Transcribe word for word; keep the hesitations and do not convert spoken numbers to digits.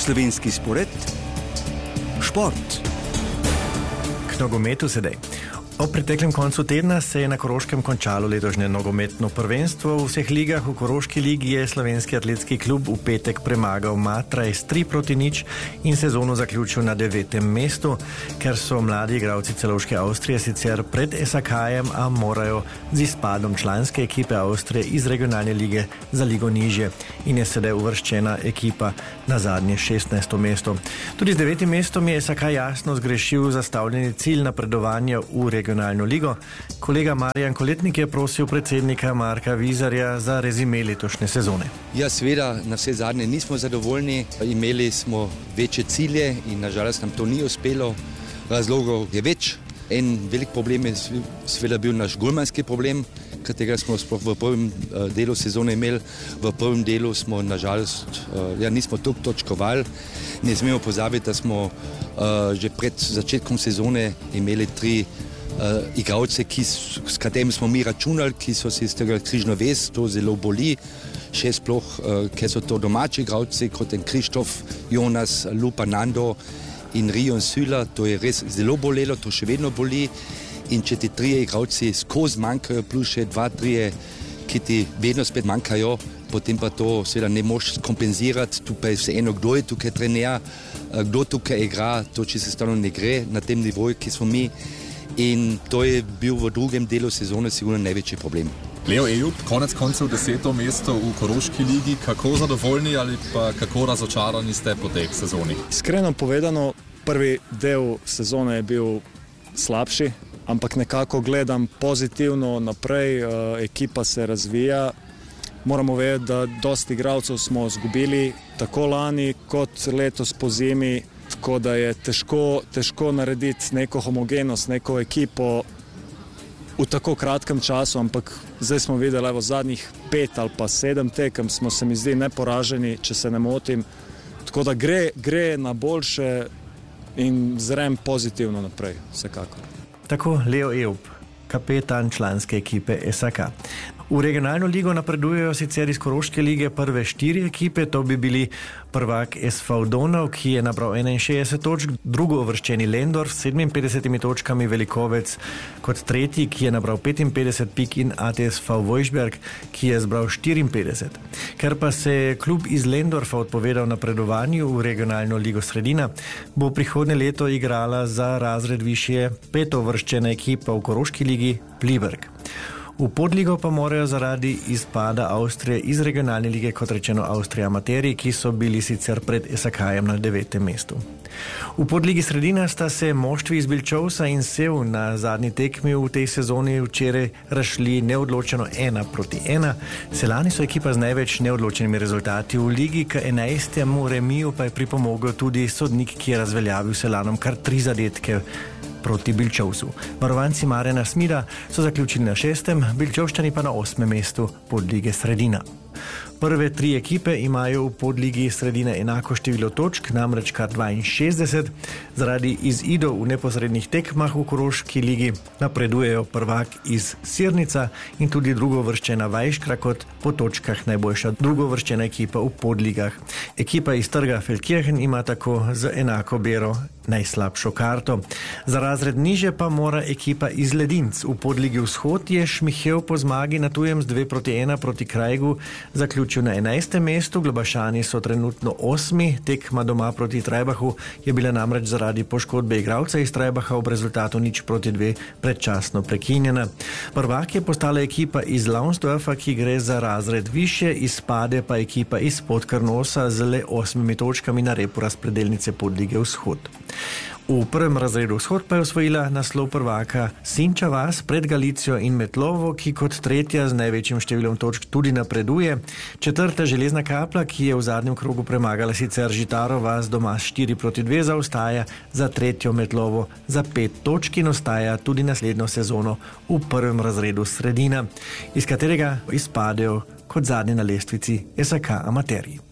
Slovenski spored, šport. K nogometu sedaj. Ob preteklem koncu tedna se je na Koroškem končalo letošnje nogometno prvenstvo. V vseh ligah v Koroški ligi je Slovenski atletski klub v petek premagal Matraj s tri proti nič in sezono zaključil na devetem mestu, ker so mladi igralci Celovške Avstrije sicer pred Esakajem, a morajo z izpadom članske ekipe Avstrije iz regionalne lige za ligo nižje in je sedaj uvrščena ekipa na zadnje šestnajsto mesto. Tudi z devetim mestom je Esakaj jasno zgrešil zastavljeni cilj napredovanja v regionalno regionalno ligo. Kolega Marjan Koletnik je prosil predsednika Marka Vizarja za rezime letošnje sezone. Ja, seveda, na vse zadnje nismo zadovoljni. Imeli smo večje cilje in nažalost nam to ni uspelo. Razlogov je več. En velik problem je seveda bil naš golmanski problem, katerega smo v prvem delu sezone imeli. V prvem delu smo nažalost ja, nismo toliko točkovali. Ne smemo pozabiti, da smo uh, že pred začetkom sezone imeli tri Uh, igralce, ki, s katerimi smo mi računali, ki so si iz tega križno vez, to zelo boli, še sploh, uh, ker so to domači igralci, kot je Krištof, Jonas, Lupa, Nando in Rion Süla, to je res zelo bolelo, to še vedno boli in če ti trije igralci skozi manjkajo, plus še dva, trije, ki ti vedno spet manjkajo, potem pa to seveda ne moš kompenzirati, tu pa je vseeno, kdo je tukaj trener, uh, kdo tukaj igra, to če se stalno ne gre na tem nivoju, ki smo mi. In to je bil v drugem delu sezone sigurno največji problem. Leo Ejup, konec koncev deseto mesto v Koroški ligi. Kako zadovoljni ali pa kako razočarani ste po tej sezoni? Iskreno povedano, prvi del sezone je bil slabši, ampak nekako gledam pozitivno naprej, ekipa se razvija. Moramo vedeti, da dosti igralcev smo izgubili, tako lani kot letos po zimi. Tako da je težko, težko narediti neko homogenost, neko ekipo v tako kratkem času, ampak zdaj smo videli, evo, zadnjih pet ali pa sedem tekem smo se mi zdi neporaženi, če se ne motim. Tako da gre, gre na boljše in zrem pozitivno naprej, vsekakor. Tako Leo Ejup, kapetan članske ekipe S A K. V regionalno ligo napredujejo sicer iz Koroške lige prve štiri ekipe, to bi bili prvak S V Donov, ki je nabral enainšestdeset točk, drugo uvrščeni Lendorf s sedeminpetdesetimi točkami, Velikovec kot tretji, ki je nabral petinpetdeset pik in A T S V Vojšberg, ki je zbral štiriinpetdeset. Ker pa se je klub iz Lendorfa odpovedal napredovanju v regionalno ligo Sredina, bo prihodnje leto igrala za razred višje peto uvrščena ekipa v Koroški ligi Pliberg. V podligo pa morajo zaradi izpada Avstrije iz regionalne lige, kot rečeno Avstrija Amateri, ki so bili sicer pred Esakajem na devetem mestu. V podligi Sredina sta se moštvi iz Bilčovsa in Sev na zadnji tekmi v tej sezoni včeraj razšli neodločeno ena proti ena. Selani so ekipa z največ neodločenimi rezultati v ligi, k enajstemu remiju pa je pripomogel tudi sodnik, ki je razveljavil Selanom kar tri zadetke proti Bilčovsu. Varovanci Marjana Smida so zaključili na šestem, Bilčovščani pa na osmem mestu podlige Sredina. Prve tri ekipe imajo v podligi Sredine enako število točk, namreč kar dvainšestdeset. Zaradi izidov v neposrednih tekmah v Koroški ligi napredujejo prvak iz Sirnica in tudi drugovrščena Vajškra kot po točkah najboljša drugovrščena ekipa v podligah. Ekipa iz Trga Feldkirchen ima tako z enako bero najslabšo karto. Za razred niže pa mora ekipa iz Ledinc. V podligi Vzhod je Šmihev po zmagi na tujem z dve proti ena proti Krajgu zaključil na enajstem mestu, Globašani so trenutno osmi, tekma doma proti Trajbahu je bila namreč zaradi poškodbe igralca iz Trajbaha ob rezultatu nič proti dve predčasno prekinjena. Prvak je postala ekipa iz Launsdorfa, ki gre za razred više, izpade pa ekipa iz Podkrnosa z le osmimi točkami na repu razpredelnice podlige Vzhod. V prvem razredu Vzhod pa je osvojila naslov prvaka Sinča vas pred Galicijo in Metlovo, ki kot tretja z največjim številom točk tudi napreduje. Četrta Železna Kapla, ki je v zadnjem krogu premagala sicer Žitaro vas doma štiri proti dve, zaostaja za tretjo Metlovo za pet točk in ostaja tudi naslednjo sezono v prvem razredu Sredina, iz katerega izpadejo kot zadnji na lestvici S A K Amaterji.